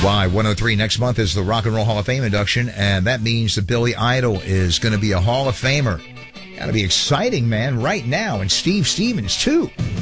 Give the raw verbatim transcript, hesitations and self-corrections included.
Y one oh three. Next month is the Rock and Roll Hall of Fame induction, and that means that Billy Idol is going to be a Hall of Famer. Got to be exciting, man, right now. And Steve Stevens, too.